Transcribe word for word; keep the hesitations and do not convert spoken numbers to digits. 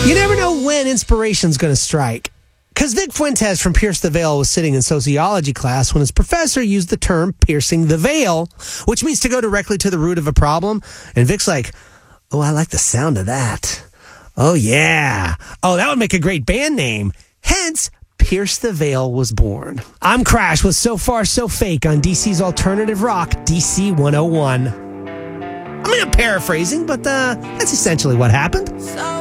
You never know when inspiration's going to strike. Because Vic Fuentes from Pierce the Veil was sitting in sociology class when his professor used the term piercing the veil, which means to go directly to the root of a problem. And Vic's like, oh, I like the sound of that. Oh, yeah. Oh, that would make a great band name. Hence, Pierce the Veil was born. I'm Crash with So Far So Fake on D C's Alternative Rock, D C one oh one. I mean, I'm paraphrasing, but uh, that's essentially what happened. So